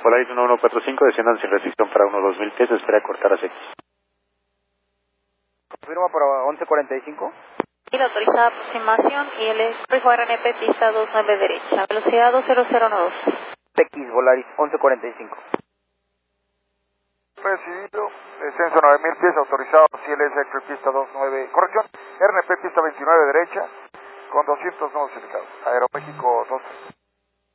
Polaris 1145, desciendan sin restricción para 1-2000 pies, espera cortar a X. Confirma para 1145. Y la autorizada aproximación y el expreso RNP pista 29 derecha, velocidad 2009. X Volaris 1145. Recibido, descenso 9000 pies, autorizado CLS X pista 29, corrección, RNP pista 29 derecha, con 200 nuevos indicados, Aeroméxico 2.